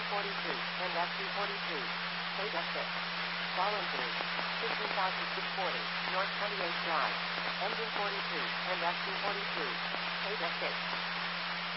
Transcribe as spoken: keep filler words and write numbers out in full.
forty-two, and S C forty-two. Take exit. Fallen three. fifteen thousand six hundred forty, North twenty-eighth Drive. Engine forty-two, and S C forty-two. Take exit.